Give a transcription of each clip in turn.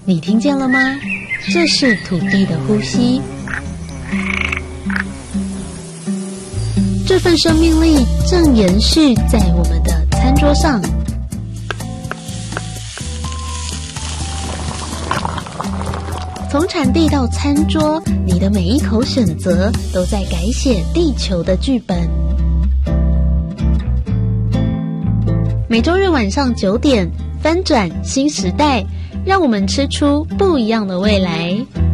你听见了吗？这是土地的呼吸，这份生命力正延续在我们的餐桌上。从产地到餐桌，你的每一口选择都在改写地球的剧本。每周日晚上9点，翻转新时代，让我们吃出不一样的未来。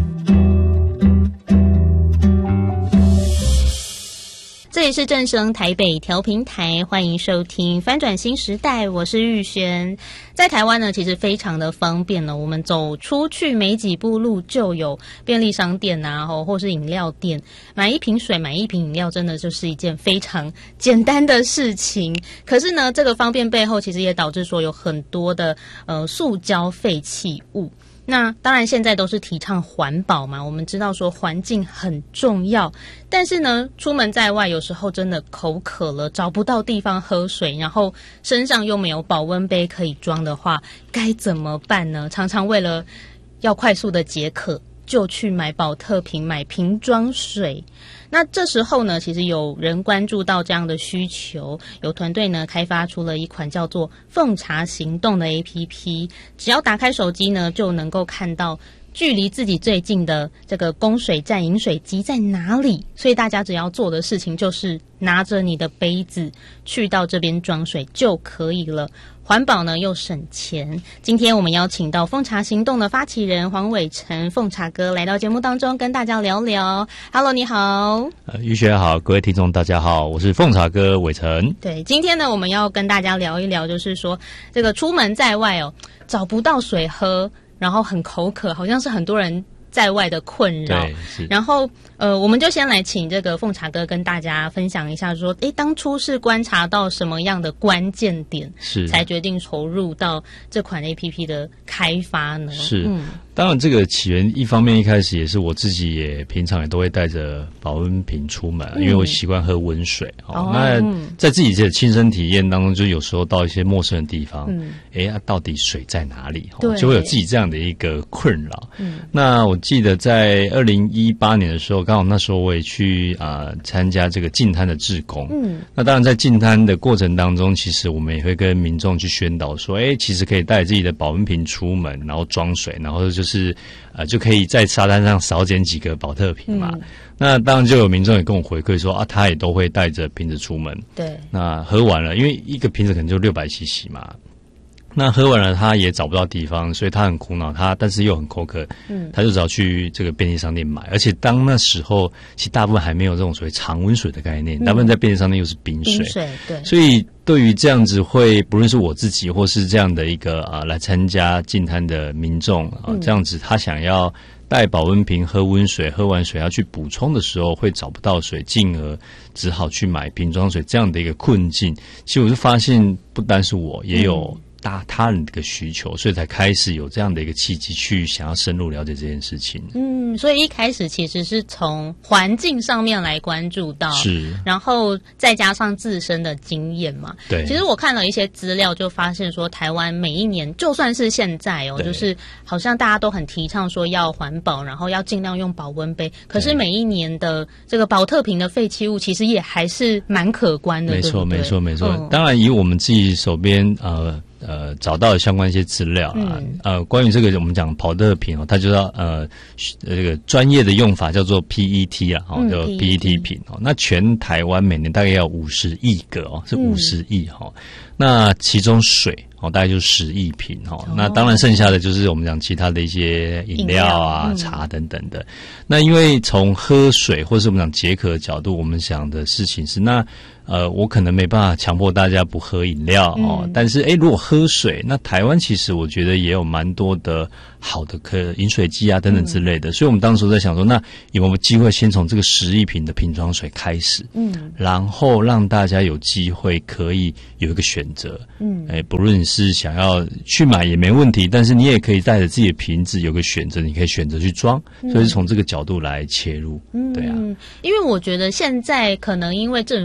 这里是正声台北调频台，欢迎收听翻转新时代，我是玉璇。在台湾呢，其实非常的方便了，我们走出去没几步路就有便利商店啊，或是饮料店，买一瓶水买一瓶饮料真的就是一件非常简单的事情。可是呢，这个方便背后其实也导致说有很多的塑胶废弃物。那当然现在都是提倡环保嘛，我们知道说环境很重要，但是呢出门在外有时候真的口渴了，找不到地方喝水，然后身上又没有保温杯可以装的话，该怎么办呢？常常为了要快速的解渴，就去买保特瓶，买瓶装水。那这时候呢，其实有人关注到这样的需求，有团队呢开发出了一款叫做奉茶行动的 APP， 只要打开手机呢，就能够看到距离自己最近的这个供水站饮水机在哪里，所以大家只要做的事情就是拿着你的杯子去到这边装水就可以了，环保呢又省钱。今天我们邀请到奉茶行动的发起人黄伟成奉茶哥来到节目当中跟大家聊聊。 Hello， 你好。 玉璇好，各位听众大家好，我是奉茶哥伟成。 对，今天呢我们要跟大家聊一聊，就是说这个出门在外找不到水喝，然后很口渴，好像是很多人在外的困扰。然后我们就先来请这个奉茶哥跟大家分享一下说，当初是观察到什么样的关键点，是才决定投入到这款 APP 的开发呢？是， 当然这个起源一方面一开始也是我自己也平常也都会带着保温瓶出门，因为我习惯喝温水。那在自己的亲身体验当中，就有时候到一些陌生的地方，到底水在哪里？就会有自己这样的一个困扰。那我记得在2018年的时候，刚好那时候我也去参加这个净滩的志工。那当然在净滩的过程当中，其实我们也会跟民众去宣导说，其实可以带自己的保温瓶出门，然后装水，然后就可以在沙滩上少捡几个保特瓶嘛。那当然就有民众也跟我回馈说他也都会带着瓶子出门。对，那喝完了，因为一个瓶子可能就600cc 嘛。那喝完了他也找不到地方，所以他很苦恼，但是又很口渴，他就只好去这个便利商店买。而且当那时候其实大部分还没有这种所谓常温水的概念，大部分在便利商店又是冰水。对，所以对于这样子会不论是我自己或是这样的一个来参加净滩的民众这样子他想要带保温瓶喝温水，喝完水要去补充的时候会找不到水，进而只好去买瓶装水这样的一个困境。其实我就发现不单是我，也有他人的一个需求，所以才开始有这样的一个契机去想要深入了解这件事情。 所以一开始其实是从环境上面来关注到，然后再加上自身的经验嘛。对，其实我看了一些资料，就发现说台湾每一年，就算是现在就是好像大家都很提倡说要环保，然后要尽量用保温杯，可是每一年的这个保特瓶的废弃物其实也还是蛮可观的。没错， 没错，没错。当然以我们自己手边找到的相关一些资料关于这个我们讲保特瓶它就叫这个专业的用法叫做 PET 叫 PET 瓶那全台湾每年大概要50亿个是50亿那其中水大概就10亿瓶那当然剩下的就是我们讲其他的一些饮料茶等等的。那因为从喝水或是我们讲解渴的角度，我们想的事情是我可能没办法强迫大家不喝饮料但是如果喝水，那台湾其实我觉得也有蛮多的好的饮水机等等之类的，所以我们当时在想说，那有没有机会先从这个10亿瓶的瓶装水开始然后让大家有机会可以有一个选择不论你是想要去买也没问题，但是你也可以带着自己的瓶子有个选择，你可以选择去装所以是从这个角度来切入。对啊， 因为我觉得现在可能因为政府的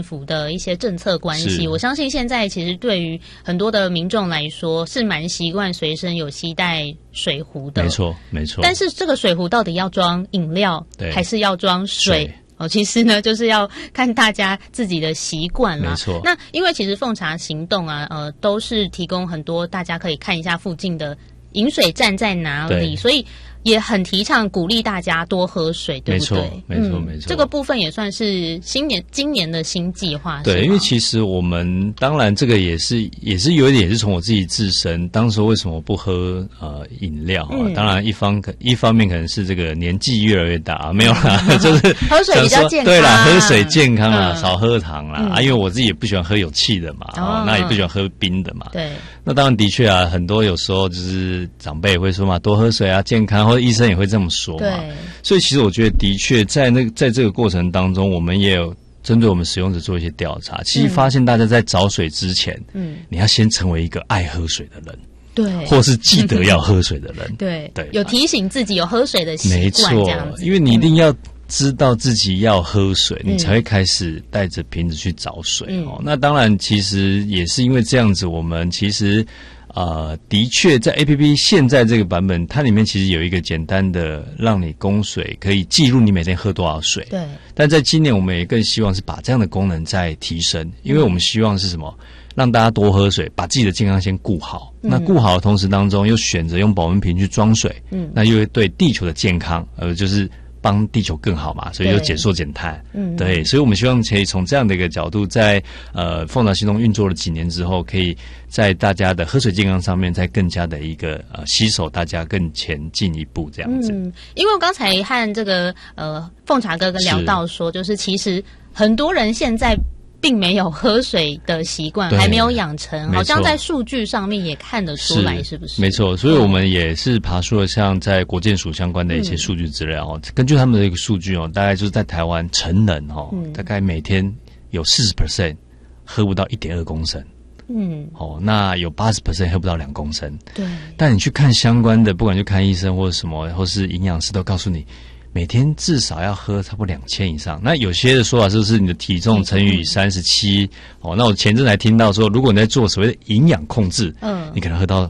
的一些政策关系，我相信现在其实对于很多的民众来说是蛮习惯随身有携带水壶的。 没错没错。 但是这个水壶到底要装饮料还是要装水？其实呢，就是要看大家自己的习惯啦。 没错。 那因为其实奉茶行动啊，都是提供很多大家可以看一下附近的饮水站在哪里，所以也很提倡鼓励大家多喝水，对不对？ 没错没错。 这个部分也算是今年的新计划。 对，因为其实我们当然这个也是有一点也是从我自己自身，当时为什么不喝饮料当然一方面可能是这个年纪越来越大没有啦，就是喝水比较健康。 对啦，喝水健康啦，少喝糖啦因为我自己也不喜欢喝有气的嘛那也不喜欢喝冰的嘛。对。那当然的确啊，很多有时候就是长辈也会说嘛，多喝水啊，健康，或者医生也会这么说嘛。对。所以其实我觉得的确在这个过程当中，我们也有针对我们使用者做一些调查，其实发现大家在找水之前你要先成为一个爱喝水的人。对，或是记得要喝水的人。对， 有提醒自己有喝水的习惯。没错，这样子。 因为你一定要知道自己要喝水，你才会开始带着瓶子去找水那当然其实也是因为这样子，我们其实的确在 APP 现在这个版本，它里面其实有一个简单的让你供水可以记录你每天喝多少水。对。但在今年我们也更希望是把这样的功能再提升，因为我们希望是什么？让大家多喝水，把自己的健康先顾好。那顾好的同时当中，又选择用保温瓶去装水。那又会对地球的健康，就是帮地球更好嘛，所以又减塑减碳。对，所以我们希望可以从这样的一个角度，在奉茶行动运作了几年之后，可以在大家的喝水健康上面，再更加的一个携手大家更前进一步这样子。 因为我刚才和这个奉茶哥哥聊到说，就是其实很多人现在并没有喝水的习惯，还没有养成，好像在数据上面也看得出来，是不是？ 没错，所以我们也是爬出了像在国健署相关的一些数据资料根据他们的一个数据大概就是在台湾成人大概每天有40% 喝不到1.2公升。那有80% 喝不到2公升。对。但你去看相关的，不管去看医生或者什么，或是营养师都告诉你，每天至少要喝差不多2000以上。那有些的说法就是你的体重乘以37。那我前阵才听到说，如果你在做所谓的营养控制，你可能喝到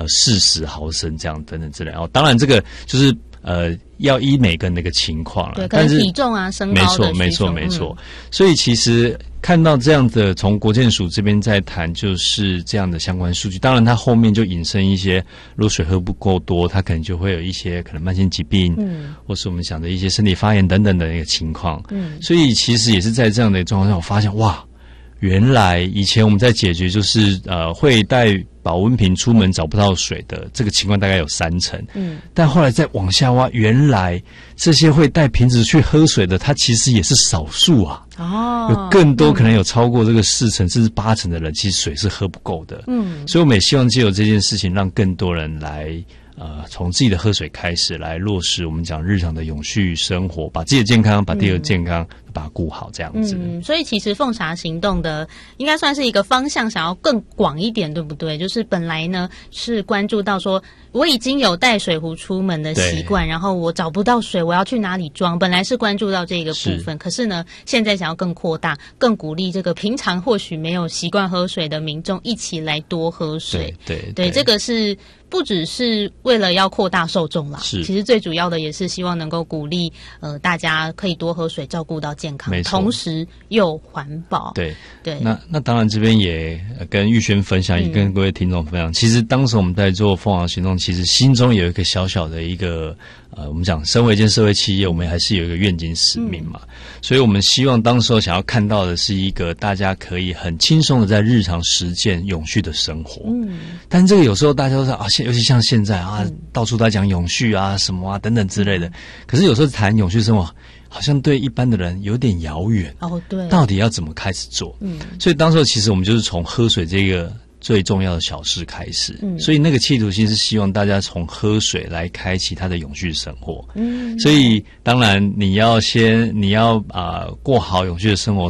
40毫升这样等等之类。当然这个就是要依每个人的一个情况了。 对，可能体重啊、身高的需求。 没错。所以其实看到这样的，从国健署这边在谈，就是这样的相关数据。当然，它后面就引申一些，如果水喝不够多，它可能就会有一些可能慢性疾病，或是我们想的一些身体发炎等等的一个情况。所以其实也是在这样的状况下，我发现哇，原来以前我们在解决就是会带保温瓶出门找不到水的这个情况大概有30%。但后来再往下挖，原来这些会带瓶子去喝水的，它其实也是少数啊。有更多可能有超过这个4%甚至8%的人，其实水是喝不够的。所以我们也希望藉由这件事情，让更多人来从自己的喝水开始来落实我们讲日常的永续生活，把自己的健康，把地球的健康把它顾好这样子。 所以其实奉茶行动的应该算是一个方向，想要更广一点，对不对？就是本来呢是关注到说我已经有带水壶出门的习惯，然后我找不到水，我要去哪里装？本来是关注到这个部分，可是呢现在想要更扩大，更鼓励这个平常或许没有习惯喝水的民众一起来多喝水。对，这个是不只是为了要扩大受众啦，其实最主要的也是希望能够鼓励大家可以多喝水，照顾到健康，同时又环保。对。 那当然这边也跟玉轩分享，也跟各位听众分享。其实当时我们在做奉茶行动，其实心中有一个小小的一个我们讲身为一间社会企业，我们还是有一个愿景使命嘛。所以我们希望当时候想要看到的是一个大家可以很轻松的在日常实践永续的生活。但这个有时候大家都说尤其像现在到处在讲永续什么等等之类的。可是有时候谈永续生活，好像对一般的人有点遥远。对，到底要怎么开始做？所以当时候其实我们就是从喝水这个最重要的小事开始。所以那个企图心是希望大家从喝水来开启他的永续生活。所以当然你要过好永续的生活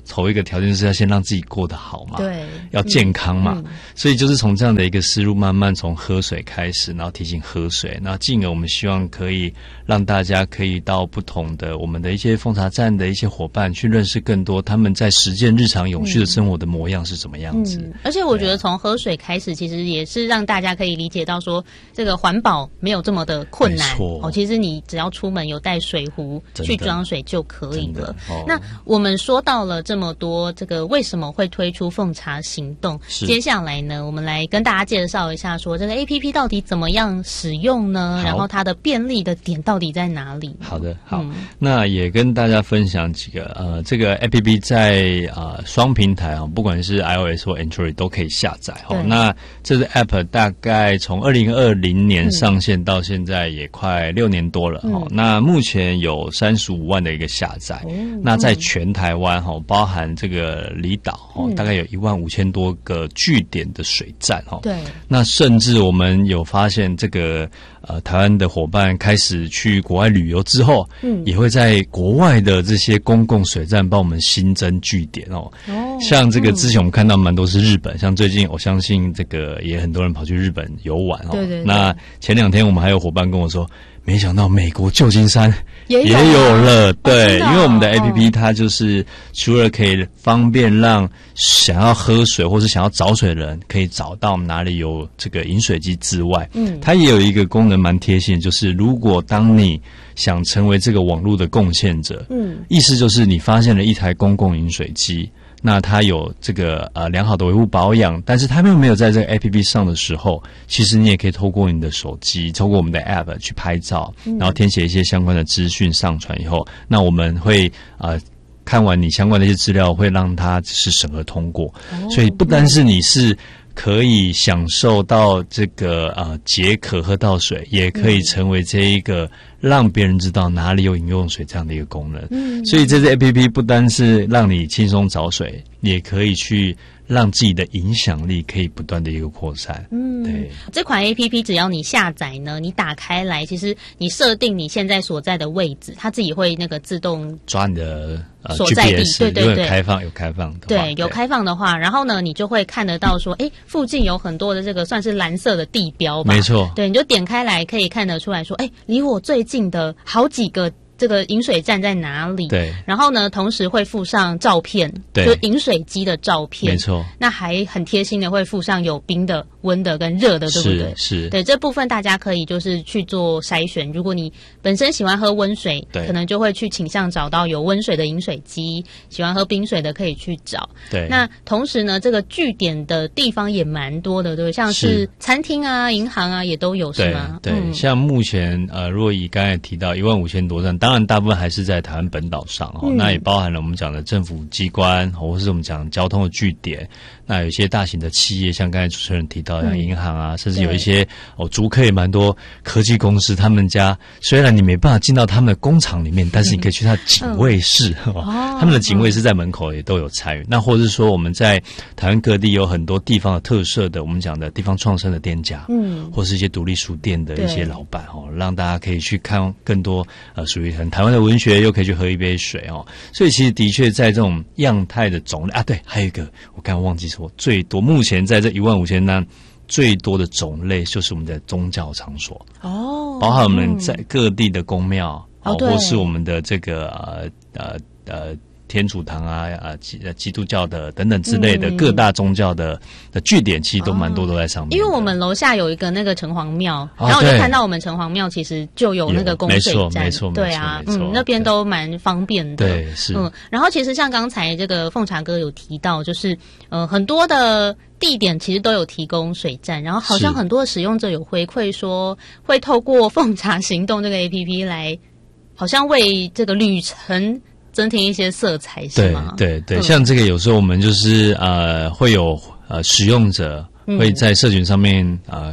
头一个条件是要先让自己过得好嘛， 对， 要健康嘛，所以就是从这样的一个思路，慢慢从喝水开始，然后提醒喝水，然后进而我们希望可以让大家可以到不同的我们的一些奉茶站的一些伙伴去认识更多他们在实践日常永续的生活的模样是怎么样子。 而且我觉得从喝水开始，其实也是让大家可以理解到说，这个环保没有这么的困难哦。其实你只要出门有带水壶去装水就可以了。那我们说到了这么多，这个为什么会推出奉茶行动？接下来呢，我们来跟大家介绍一下，说这个 APP 到底怎么样使用呢？然后它的便利的点到底在哪里？ 好的，好，那也跟大家分享几个这个 APP 在双平台不管是 iOS 或 Android 都可以下载那这个 App 大概从2020年上线到现在也快6年多了那目前有35万的一个下载那在全台湾包含这个离岛大概有15000多个据点的水站对， 那甚至我们有发现这个台湾的伙伴开始去国外旅游之后也会在国外的这些公共水站帮我们新增据点像这个之前我们看到蛮多是日本，像最近我相信这个也很多人跑去日本游玩对， 那前2天我们还有伙伴跟我说，没想到美国旧金山也有了，对，因为我们的 APP 它就是除了可以方便让想要喝水或是想要找水的人可以找到哪里有这个饮水机之外，它也有一个功能蛮贴心，就是如果当你想成为这个网络的贡献者，意思就是你发现了一台公共饮水机，那它有这个良好的维护保养，但是它没有在这个 APP 上的时候，其实你也可以透过你的手机，透过我们的 App 去拍照，然后填写一些相关的资讯上传以后，那我们会看完你相关的一些资料，会让它是审核通过，所以不单是你是可以享受到这个解渴喝到水，也可以成为这一个让别人知道哪里有饮用水这样的一个功能。所以这支 APP 不单是让你轻松找水，也可以去让自己的影响力可以不断的一个扩散。对， 这款 APP 只要你下载呢，你打开来，其实你设定你现在所在的位置，它自己会那个自动抓你的所在地， GPS， 对， 有开放的话， 对，有开放的话，然后呢，你就会看得到说，附近有很多的这个算是蓝色的地标吧， 没错， 对，你就点开来可以看得出来说，离我最近的好几个这个饮水站在哪里？对，然后呢，同时会附上照片，对，就饮水机的照片， 没错。那还很贴心的会附上有冰的、温的跟热的，对不对？ 是， 对，这部分大家可以就是去做筛选。如果你本身喜欢喝温水，可能就会去倾向找到有温水的饮水机；喜欢喝冰水的可以去找。对，那同时呢，这个据点的地方也蛮多的，对，像是餐厅啊、银行啊也都有，是吗？ 对，像目前如果以刚才提到15000多站。当然，大部分还是在台湾本岛上那也包含了我们讲的政府机关，或是我们讲交通的据点。那有一些大型的企业，像刚才主持人提到，像银行啊，甚至有一些竹科也蛮多科技公司，他们家虽然你没办法进到他们的工厂里面，但是你可以去他的警卫室，他们的警卫室在门口也都有参与。那或者是说，我们在台湾各地有很多地方的特色的，我们讲的地方创生的店家，或是一些独立书店的一些老板让大家可以去看更多属于台湾的文学，又可以去喝一杯水所以其实的确在这种样态的种类对，还有一个我刚刚忘记说，最多目前在这15000那最多的种类就是我们的宗教场所包含我们在各地的宫庙或是我们的这个天主堂基督教的等等之类的各大宗教的据点，其实都蛮多都在上面。 因为我们楼下有一个那个城隍庙，然后我就看到我们城隍庙其实就有那个供水站， 没错， 对啊，那边都蛮方便的。 对，是。 然后其实像刚才这个奉茶哥有提到，就是很多的地点其实都有提供水站，然后好像很多的使用者有回馈说，会透过奉茶行动这个 APP 来，好像为这个旅程增添一些色彩，是吗？ 对，像这个有时候我会有使用者会在社群上面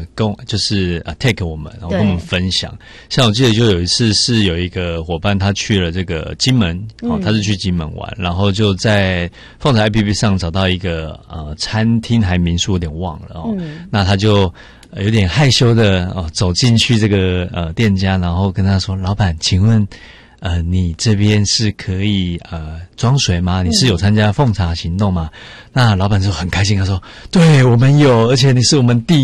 tag 我们，然后跟我们分享。像我记得就有一次是有一个伙伴他去了这个金门，他是去金门玩，然后就在奉茶 APP 上找到一个餐厅还民宿，有点忘了那他就有点害羞的走进去这个店家，然后跟他说：“老板，请问你这边是可以装水吗？你是有参加奉茶行动吗？那老板就很开心，他说对，我们有，而且你是我们第